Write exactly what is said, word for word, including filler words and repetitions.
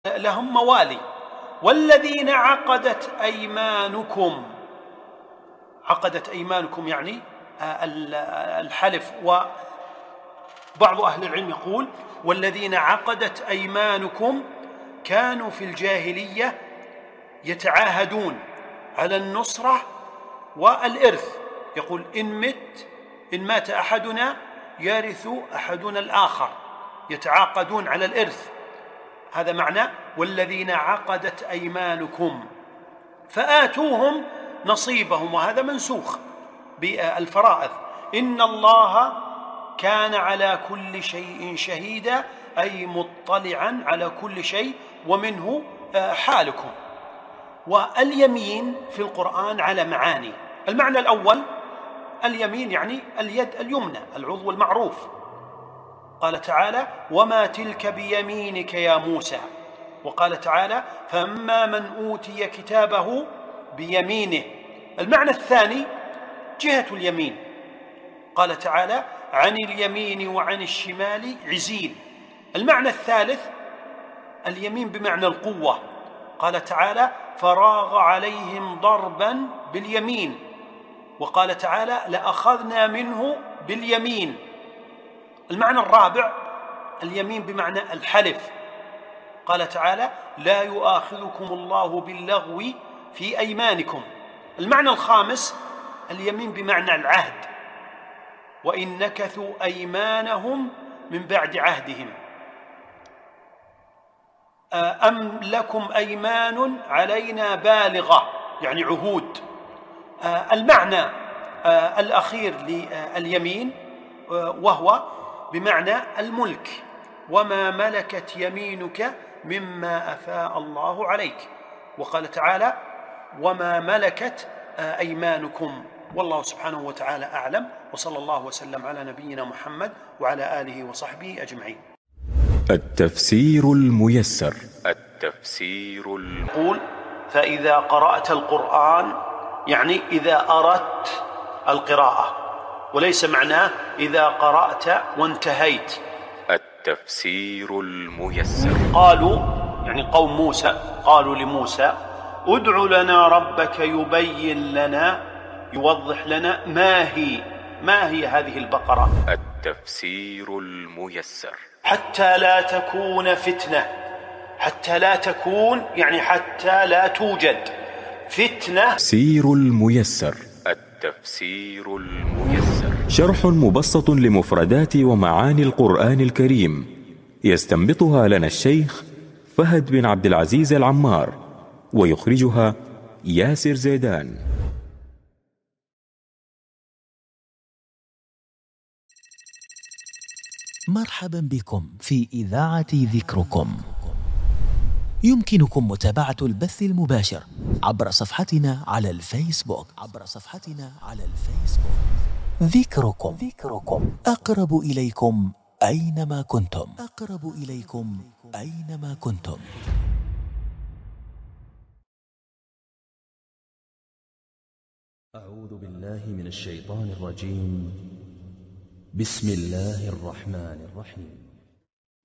لهم موالي. والذين عقدت أيمانكم، عقدت أيمانكم يعني الحلف. وبعض أهل العلم يقول والذين عقدت أيمانكم كانوا في الجاهلية يتعاهدون على النصرة والإرث، يقول إن مت إن مات أحدنا يرث أحدنا الآخر، يتعاقدون على الإرث. هذا معنى والذين عقدت أيمانكم فآتوهم نصيبهم، وهذا منسوخ بالفرائض. إن الله كان على كل شيء شهيدا، أي مطلعا على كل شيء ومنه حالكم. واليمين في القرآن على معاني. المعنى الأول اليمين يعني اليد اليمنى، العضو المعروف. قال تعالى وما تلك بيمينك يا موسى. وقال تعالى فأما من أوتي كتابه بيمينه. المعنى الثاني جهة اليمين. قال تعالى عن اليمين وعن الشمال عزين. المعنى الثالث اليمين بمعنى القوة. قال تعالى فراغ عليهم ضربا باليمين. وقال تعالى لأخذنا منه باليمين. المعنى الرابع اليمين بمعنى الحلف. قال تعالى لا يؤاخذكم الله باللغو في أيمانكم. المعنى الخامس اليمين بمعنى العهد، وإن نكثوا أيمانهم من بعد عهدهم. أم لكم أيمان علينا بالغة، يعني عهود. المعنى الأخير لليمين وهو بمعنى الملك، وما ملكت يمينك مما أفاء الله عليك. وقال تعالى وما ملكت أيمانكم. والله سبحانه وتعالى أعلم، وصلى الله وسلم على نبينا محمد وعلى آله وصحبه أجمعين. التفسير الميسر. التفسير يقول فإذا قرأت القرآن يعني إذا أردت القراءة، وليس معناه إذا قرأت وانتهيت. التفسير الميسر. قالوا يعني قوم موسى قالوا لموسى ادع لنا ربك يبين لنا يوضح لنا ما هي ما هي هذه البقرة. التفسير الميسر. حتى لا تكون فتنة. حتى لا تكون يعني حتى لا توجد فتنة. التفسير الميسر. التفسير الميسر شرح مبسط لمفردات ومعاني القرآن الكريم، يستنبطها لنا الشيخ فهد بن عبد العزيز العمار، ويخرجها ياسر زيدان. مرحبا بكم في إذاعة ذكركم. يمكنكم متابعة البث المباشر عبر صفحتنا على الفيسبوك عبر صفحتنا على الفيسبوك ذكركم. ذكركم أقرب إليكم أينما كنتم. أقرب إليكم أينما كنتم. أعوذ بالله من الشيطان الرجيم. بسم الله الرحمن الرحيم.